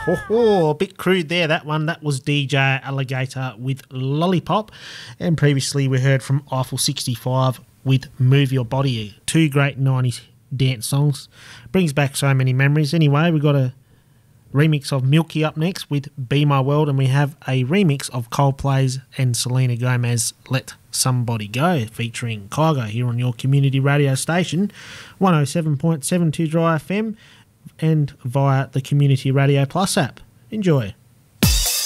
A bit crude there, that one. That was DJ Alligator with Lollipop. And previously we heard from Eiffel 65 with Move Your Body. Two great 90s dance songs. Brings back so many memories. Anyway, we've got a remix of Milky up next with Be My World, and we have a remix of Coldplay's and Selena Gomez Let Somebody Go featuring Kygo here on your community radio station 107.72 Dry FM and via the Community Radio Plus app. Enjoy.